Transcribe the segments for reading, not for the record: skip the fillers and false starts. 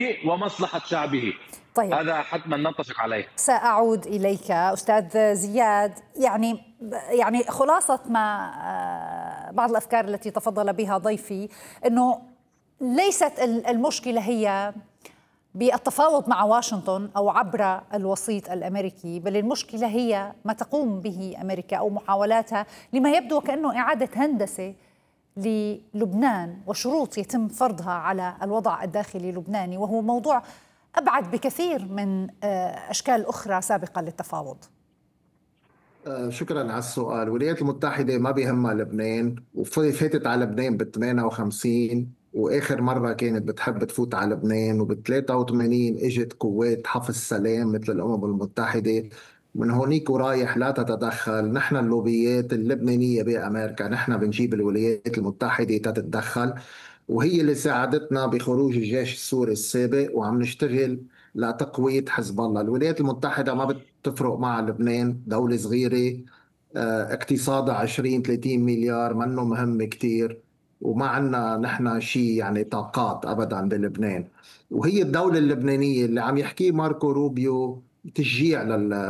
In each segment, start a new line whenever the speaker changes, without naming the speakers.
ومصلحة شعبه.
طيب،
هذا حتما نتفق عليه.
سأعود إليك أستاذ زياد. يعني خلاصة ما بعض الأفكار التي تفضل بها ضيفي، أنه ليست المشكلة هي بالتفاوض مع واشنطن أو عبر الوسيط الأمريكي، بل المشكلة هي ما تقوم به أمريكا أو محاولاتها لما يبدو كأنه إعادة هندسة للبنان وشروط يتم فرضها على الوضع الداخلي اللبناني، وهو موضوع أبعد بكثير من أشكال أخرى سابقة للتفاوض.
شكرا على السؤال. الولايات المتحدة ما بيهمها لبنان، وفاتت على لبنان بال 58، واخر مرة كانت بتحب تفوت على لبنان، وبال 83 اجت قوات حفظ سلام مثل الامم المتحدة. من هونيك ورايح لا تتدخل. نحن اللوبيات اللبنانية بأمريكا، نحن بنجيب الولايات المتحدة تتدخل، وهي اللي ساعدتنا بخروج الجيش السوري السابق، وعم نشتغل لتقوية حزب الله. الولايات المتحدة ما بتفرق مع لبنان، دولة صغيرة، اقتصادها 20 30 مليار، منه مهم كتير، وما عنا نحن شيء يعني طاقات أبدا بلبنان. وهي الدولة اللبنانية اللي عم يحكيه ماركو روبيو تشجيع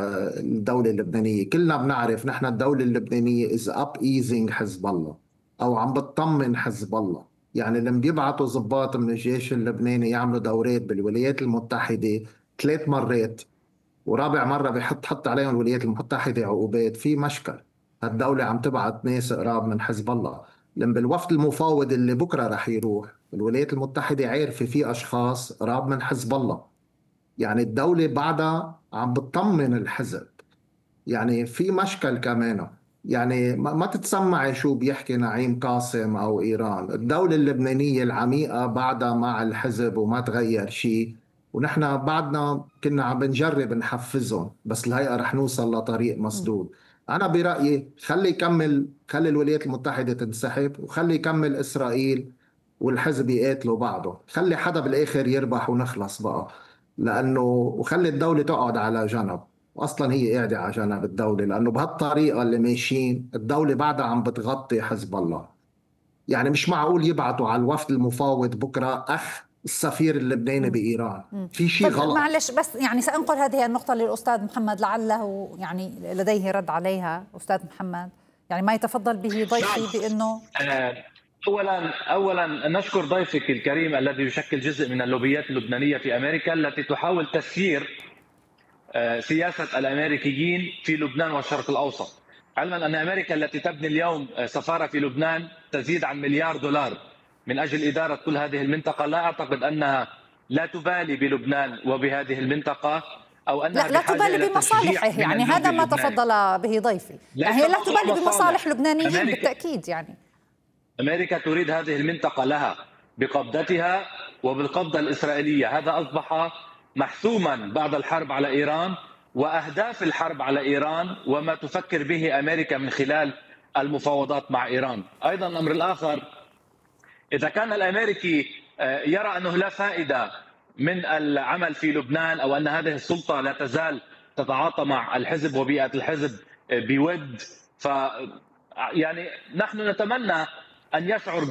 للدولة اللبنانية. كلنا بنعرف نحن الدولة اللبنانية is up easing حزب الله، أو عم بتطمن حزب الله. يعني لما بيبعتوا ضباط من الجيش اللبناني يعملوا دورات بالولايات المتحدة 3 مرات، ورابع مرة حط عليهم الولايات المتحدة عقوبات، في مشكل. هالدولة عم تبعت ناس قراب من حزب الله. لما بالوفد المفاوض اللي بكرة رح يروح الولايات المتحدة عارفة في أشخاص قراب من حزب الله. يعني الدولة بعدها عم بتطمن الحزب. يعني في مشكل كمان. يعني ما تتسمعي شو بيحكي نعيم قاسم أو إيران. الدولة اللبنانية العميقة بعدها مع الحزب وما تغير شيء، ونحن بعدنا كنا عم بنجرب نحفزهم، بس الهيئة رح نوصل لطريق مسدود. أنا برأيي خلي يكمل، خلي الولايات المتحدة تنسحب، وخلي يكمل إسرائيل والحزب يقاتلوا بعضه. خلي حدا بالآخر يربح ونخلص بقى، لأنه وخلي الدولة تقعد على جنب. واصلا هي قاعده على جنب الدوله، لانه بهالطريقه اللي ماشيين الدوله بعدها عم بتغطي حزب الله. يعني مش معقول يبعتوا على الوفد المفاوض بكره اخ السفير اللبناني بايران. في شيء
طيب
غلط.
معلش، بس يعني سأنقل هذه النقطة للأستاذ محمد لعله يعني لديه رد عليها. أستاذ محمد، يعني ما يتفضل به
نعم.
ضيفي بأنه
اولا نشكر ضيفك الكريم الذي يشكل جزء من اللوبيات اللبنانيه في امريكا التي تحاول تسيير سياسه الامريكيين في لبنان والشرق الاوسط. علما ان امريكا التي تبني اليوم سفاره في لبنان تزيد عن $1,000,000,000 من اجل اداره كل هذه المنطقه، لا اعتقد انها لا تبالي بلبنان وبهذه المنطقه، او انها
لا
بحاجه
تبالي
الى تشجيع
بمصالحه،
من
يعني
اللوبي
هذا ما
اللبناني.
تفضل به ضيفي. يعني
ليس
هي لا
موضوع
تبالي بمصالح
مصالح.
لبنانيين
امريكا
بالتأكيد يعني.
أمريكا تريد هذه المنطقة لها بقبضتها وبالقبضة الإسرائيلية. هذا أصبح محسوما بعد الحرب على إيران وأهداف الحرب على إيران وما تفكر به أمريكا من خلال المفاوضات مع إيران. أيضا الأمر الآخر، إذا كان الأمريكي يرى أنه لا فائدة من العمل في لبنان، أو أن هذه السلطة لا تزال تتعاطى مع الحزب وبيئة الحزب بود، ف يعني نحن نتمنى أن يشعر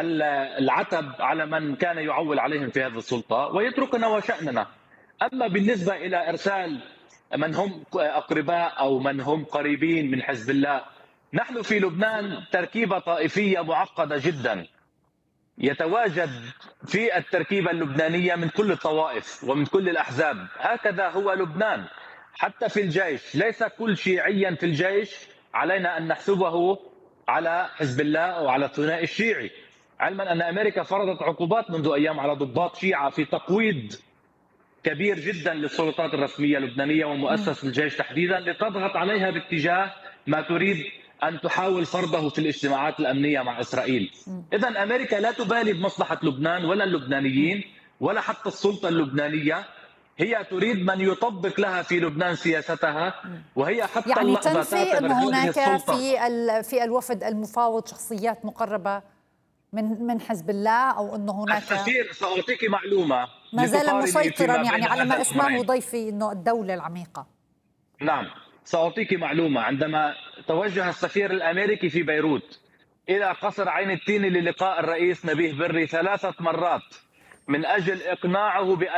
بالعتب على من كان يعول عليهم في هذه السلطة ويتركنا وشأننا. أما بالنسبة إلى إرسال من هم أقرباء أو من هم قريبين من حزب الله، نحن في لبنان تركيبة طائفية معقدة جدا. يتواجد في التركيبة اللبنانية من كل الطوائف ومن كل الأحزاب. هكذا هو لبنان. حتى في الجيش ليس كل شيعيا في الجيش علينا أن نحسبه على حزب الله أو على الثنائي الشيعي، علما أن أمريكا فرضت عقوبات منذ أيام على ضباط شيعة في تقويض كبير جدا للسلطات الرسمية اللبنانية ومؤسسة الجيش تحديدا، لتضغط عليها باتجاه ما تريد أن تحاول فرضه في الاجتماعات الأمنية مع إسرائيل. إذا أمريكا لا تبالي بمصلحة لبنان ولا اللبنانيين ولا حتى السلطة اللبنانية. هي تريد من يطبق لها في لبنان سياستها، وهي حتى
يعني
اللحظة
تنفي
تعتبر
أنه
هذه
هناك
السلطة.
في الوفد المفاوض شخصيات مقربة من حزب الله، أو أنه هناك
السفير سأعطيك معلومة
ما زال
لتقارني
مسيطرا،
فيما
يعني
بين
على
هذا
ما اسمه
الأمرين.
ضيفي أنه الدولة العميقة.
نعم، سأعطيك معلومة. عندما توجه السفير الأمريكي في بيروت إلى قصر عين التين للقاء الرئيس نبيه بري 3 مرات من أجل إقناعه بأن